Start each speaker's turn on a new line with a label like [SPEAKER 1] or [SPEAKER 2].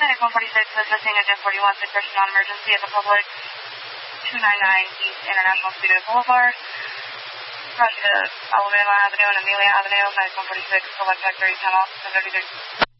[SPEAKER 1] Medic 146 is missing a Jet 41 succession on emergency at the Public, 299 East International Speedway Boulevard. Crossing to Alabama Avenue and Amelia Avenue, Medic 146, select track 30, time off, 10:33.